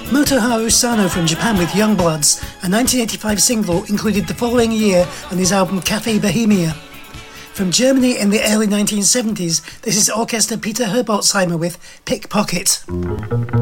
Motoharu Sano from Japan with Youngbloods, a 1985 single included the following year on his album Café Bohemia. From Germany in the early 1970s, this is Orchester Peter Herbolzheimer with Pickpocket.